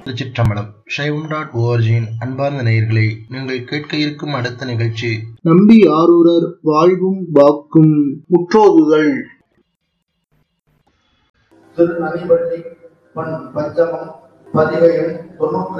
திருச்சிற்றம்பலம். சைவம்.org-இன் அன்பார்ந்த நேயர்களே, நீங்கள் கேட்க இருக்கும் அடுத்த நிகழ்ச்சி நம்பி ஆரூரர் வாழ்வும் வாக்கும் முற்றோதுதல். திரு நனிபள்ளி பண் பஞ்சமம் பதிவு எண் 90.